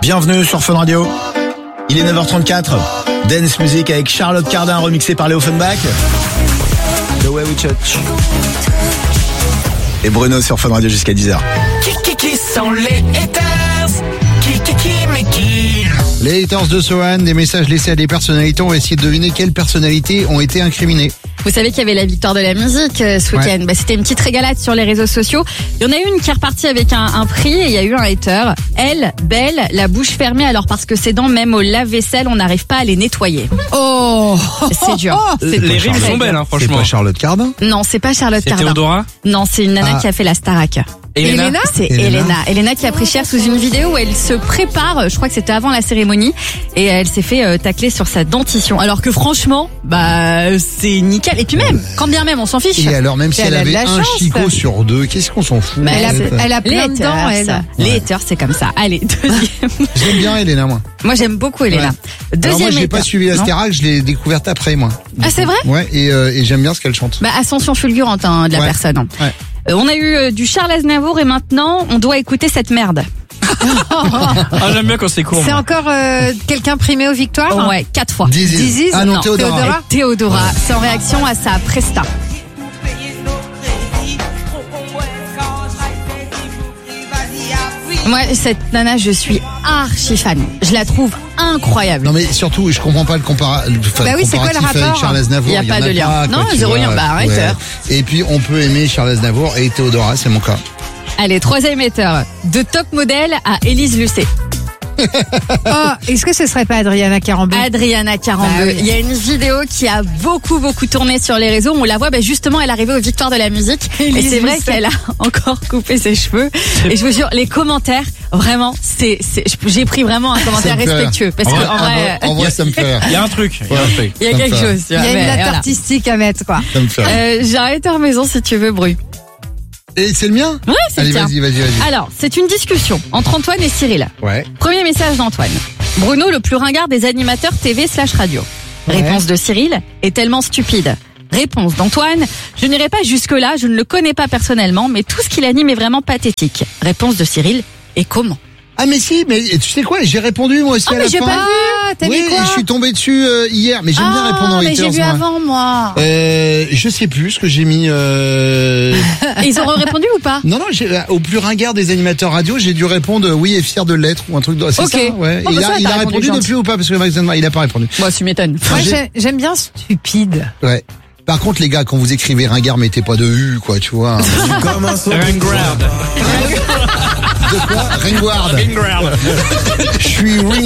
Bienvenue sur Fun Radio. Il est 9h34. Dance Music avec Charlotte Cardin remixé par Léo Offenbach. The Way We Touch. Et Bruno sur Fun Radio jusqu'à 10h. Qui sont les haters? Mais qui? Les haters de Sohan, des messages laissés à des personnalités. On va essayer de deviner quelles personnalités ont été incriminées. Vous savez qu'il y avait la victoire de la musique ce week-end. Ouais. C'était une petite régalade sur les réseaux sociaux. Il y en a une qui est repartie avec un prix et il y a eu un hater. Elle, belle, la bouche fermée alors parce que ses dents, même au lave-vaisselle, on n'arrive pas à les nettoyer. Oh, C'est dur. C'est Les rimes très sont belles, dur. hein, C'est franchement. pas Charlotte Cardin? Non, c'est pas Charlotte C'est Cardin. Théodora? Non, c'est une nana Ah. qui a fait la Starac. Elena? C'est Elena. Elena qui a pris cher sous une vidéo où elle se prépare, je crois que c'était avant la cérémonie, et elle s'est fait tacler sur sa dentition. Alors que franchement, c'est nickel. Et puis même, quand bien même, on s'en fiche. Et alors, même si Elle elle a de avait la un chance. chicot sur deux, qu'est-ce qu'on s'en fout? Bah, elle a Les plein de dents, elle. haters, les haters, c'est comme ça. Allez, deuxième. J'aime bien Elena, moi. Moi, j'aime beaucoup Elena. Ouais. Deuxième Alors moi, j'ai hater. pas suivi la Non. Starac, je l'ai découverte après, moi. Ah, c'est vrai? Ouais, et j'aime bien ce qu'elle chante. Ascension fulgurante de la Ouais. personne. Ouais. On a eu du Charles Aznavour et maintenant, on doit écouter cette merde. Ah, j'aime bien quand c'est court. C'est moi. encore quelqu'un primé aux victoires? Ouais, 4 fois. Diziz. Ah non, Non, Théodora. Théodora, c'est en réaction à sa presta. Moi, cette nana, je suis archi fan. Je la trouve incroyable. Non mais surtout, je comprends pas le comparatif Bah oui, c'est quoi le avec rapport? Charles Aznavour. Il y a pas en de lien. quoi, Non, tu zéro vois. lien. Bah, arrête. Ouais. Et puis, on peut aimer Charles Aznavour et Théodora, c'est mon cas. Allez, troisième hater. De top modèle à Élise Lucet. Oh, est-ce que ce serait pas Adriana Carambeu? Adriana Carambeu. Bah oui. Il y a une vidéo qui a beaucoup tourné sur les réseaux. On la voit, justement, elle est arrivée aux victoires de la musique. Et c'est vrai qu'elle a encore coupé ses cheveux. Et je vous jure, les commentaires, vraiment, j'ai pris vraiment un commentaire Ça me fait rire. respectueux. Parce que, en vrai, En vrai, ça me fait rire. Il y a un truc. il y a ça me quelque fait chose. tu Il y vois, a une mais latte voilà. artistique à mettre, quoi. Ça me fait rire. J'ai un hater maison si tu veux, Bru. Et c'est le mien? Ouais, c'est Allez, le tien. vas-y. Alors, c'est une discussion entre Antoine et Cyril. Ouais. Premier message d'Antoine. Bruno, le plus ringard des animateurs TV/radio. Ouais. Réponse de Cyril, est tellement stupide. Réponse d'Antoine, je n'irai pas jusque-là, je ne le connais pas personnellement, mais tout ce qu'il anime est vraiment pathétique. Réponse de Cyril, et comment? Ah mais si, mais tu sais quoi, j'ai répondu moi aussi Ah, à mais la j'ai fin. pas vu. T'as Oui, mis quoi? je suis tombé dessus hier, mais j'aime bien répondre aux mais j'ai haters, vu moi. avant, moi. Je sais plus ce que j'ai mis. Et ils auront répondu ou pas? Non, au plus ringard des animateurs radio, j'ai dû répondre oui et fier de l'être ou un truc de. C'est Ok. ça, ouais. Oh, Et bah ça, il t'as a répondu répondu depuis ou pas parce que Max Zenma, il a pas répondu. Moi, tu m'étonnes. Moi, J'ai- j'aime bien stupide. Ouais. Par contre, les gars, quand vous écrivez ringard, mettez pas de U, quoi, tu vois. Ringard. De quoi? Ringard. Ringard. Je suis